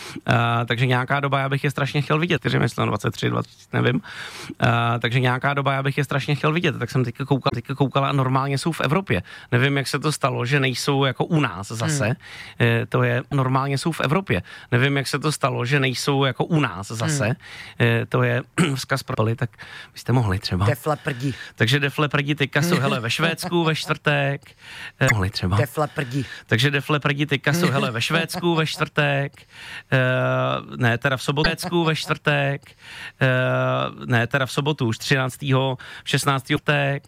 Takže nějaká doba já bych je strašně chtěl vidět, takže myslím 23, 20, nevím. Takže nějaká doba já bych je strašně chtěl vidět, tak jsem teďka koukala a normálně jsou v Evropě. Nevím, jak se to stalo, že nejsou jako u nás zase. To je, normálně jsou v Evropě. Nevím, jak se to stalo, že nejsou jako u nás zase. To je vzkaz pro Poli, tak byste mohli třeba. Def Leppard. Takže Def Leppard teďka jsou, hele, ve Švédsku ve čtvrtek. Mohli třeba. Def Leppard. Takže Def Leppard teďka jsou, hele, ve Švédsku ve čtvrtek. Ne, teda v sobotu ve čtvrtek. Ne, teda v sobotu už 13. 16. čtvrtek.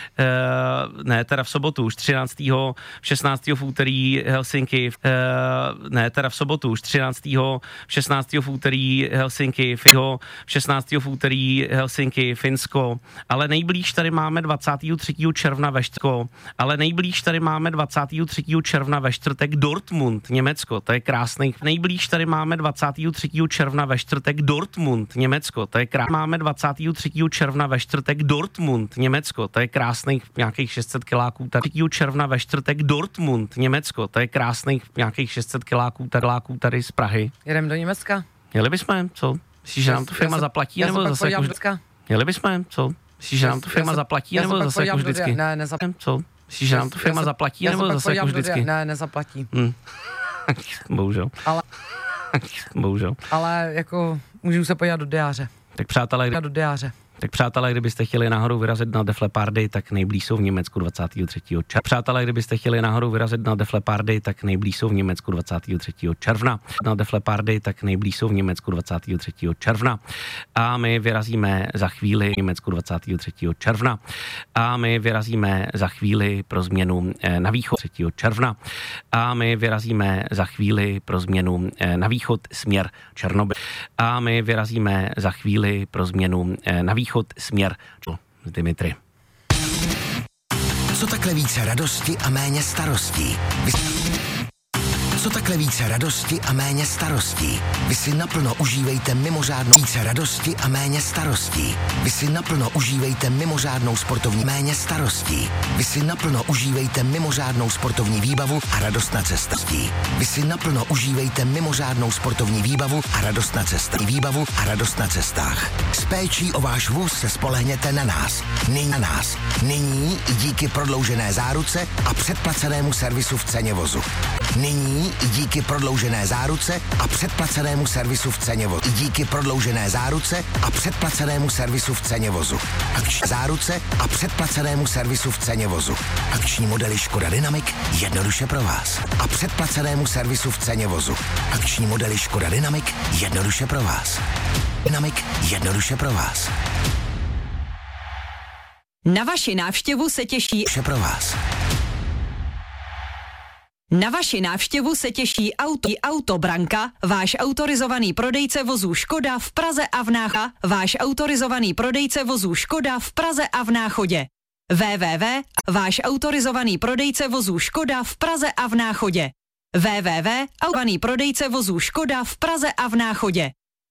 Ne, teda v sobotu už 13. 16. v úterý Helsinki. Ne, teda v sobotu už 13. 16. v úterý Helsinki. 16. v úterý Helsinki, Finsko. Ale nejblíž tady máme 23. června ve čtvrtek. Ale nejblíž tady máme 23. června ve čtvrtek Dortmund, Německo. To je krásný. Nejblíž tady máme 23. června ve čtvrtek Dortmund, Německo. To je máme 23. června ve čtvrtek Dortmund, Německo. To je krásných nějakých 600 kiláků. 3. června ve čtvrtek Dortmund, Německo. To je krásných nějakých 600 kiláků tady z Prahy. Jedeme do Německa? Měli bychom, co? Myslíš, že nám to firma zaplatí, nebo zase jako měli bychom, co? Myslíš, že nám to firma zaplatí, nebo zase jako vždycky? Ne, nezaplatí. Co? Myslíš, že nám to firma zaplatí, nebo zase jako vždycky? Ne, nezaplatí. Bohužel. Bohužel. Ale jako můžu se podívat do diáře. Tak přátelé, kdybyste chtěli náhodou vyrazit na Def Leppardy, tak nejblíž jsou v Německu 23. června. Přátelé, kdybyste chtěli náhodou vyrazit na Def Leppardy, tak nejblíž jsou v Německu 23. června. Na Def Leppardy, tak nejblíž jsou v Německu 23. června. A my vyrazíme za chvíli v Německu 23. června. A my vyrazíme za chvíli pro změnu na východ 3. června. A my vyrazíme za chvíli pro změnu na východ směr Černobyl. A my vyrazíme za chvíli pro změnu na východ směr Dimitri. Co takhle více radosti a méně starostí? Co takhle více radosti a méně starostí? Vy si naplno užívejte mimořádnou více radosti a méně starostí. Vy si naplno užívejte mimořádnou sportovní méně starostí. Vy si naplno užívejte mimořádnou sportovní výbavu a radost na cestách. Vy si naplno užívejte mimořádnou sportovní výbavu a radost na cestách. Výbavu a radost na cestách. S péčí o váš vůz se spolehněte na nás. Nyní i díky prodloužené záruce a předplacenému servisu v ceně vozu. Nyní i díky prodloužené záruce a předplacenému servisu v ceně vozu. I díky prodloužené záruce a předplacenému servisu v ceně vozu. Akční záruce a předplacenému servisu v ceně vozu. Akční modely Škoda Dynamic jednoduše pro vás. A předplacenému servisu v ceně vozu. Akční modely Škoda Dynamic jednoduše pro vás. Dynamic jednoduše pro vás. Na vaši návštěvu se těší pro vás. Na vaši návštěvu se těší Autobranka, váš autorizovaný prodejce vozů Škoda v Praze a v Náchodě. Váš autorizovaný prodejce vozů Škoda v Praze a v Náchodě. Váš autorizovaný prodejce vozů Škoda v Praze a v Náchodě. Prodejce vozů Škoda v Praze a v Náchodě.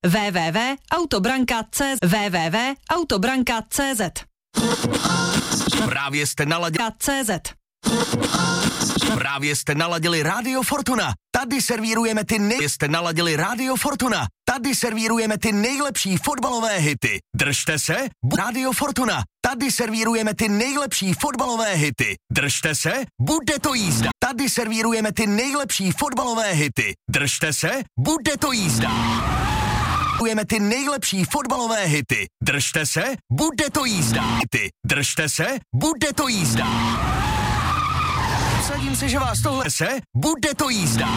www.autobranka.cz Právě jste naladili Právě jste naladili Rádio Fortuna. Tady servírujeme ty nejlepší fotbalové hity. Držte se, Rádio Fortuna. Tady servírujeme ty nejlepší fotbalové hity. Držte se, bude to jízda. Tady servírujeme ty nejlepší fotbalové hity. Držte se, bude to jízda. Ty nejlepší fotbalové hity. Držte se, bude to jízda. Držte se, bude to jízda. Vsadím se, že vás tohle bude to jízda.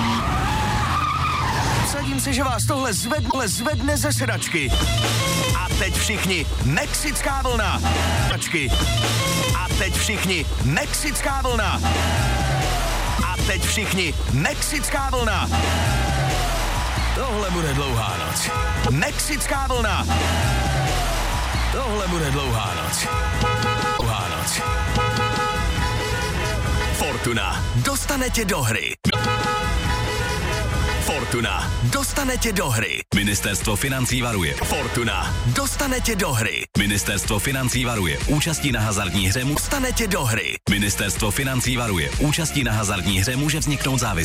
Vsadím se, že vás tohle zvedne ze sedačky. A teď všichni, mexická vlna. A teď všichni, mexická vlna. A teď všichni, mexická vlna. Tohle bude dlouhá noc. Mexická vlna. Tohle bude dlouhá noc. Dlouhá noc. Fortuna dostane tě do hry. Fortuna dostane tě do hry. Ministerstvo financí varuje. Fortuna dostane tě do hry. Ministerstvo financí varuje. Účastí na hazardní hře dostane tě do hry. Ministerstvo financí varuje. Účastí na hazardní hře může vzniknout závislost.